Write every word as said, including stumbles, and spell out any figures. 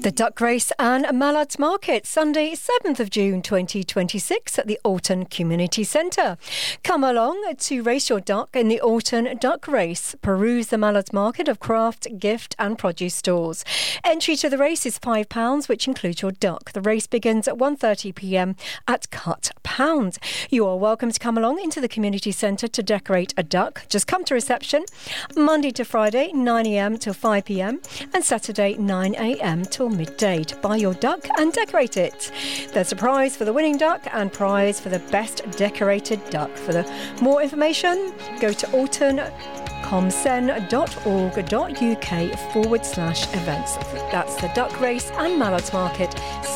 The Duck Race and Mallards Market, Sunday, seventh of June twenty twenty-six at the Alton Community Centre. Come along to race your duck in the Alton Duck Race. Peruse the Mallards Market of craft, gift and produce stores. Entry to the race is five pounds, which includes your duck. The race begins at one thirty p m at Cut Pound. You are welcome to come along into the Community Centre to decorate a duck. Just come to reception Monday to Friday, nine a m till five p m and Saturday, nine a m till midday to buy your duck and decorate it. There's a prize for the winning duck and prize for the best decorated duck. For the more information, go to altoncomsen.org.uk forward slash events. That's the Duck Race and Mallards Market.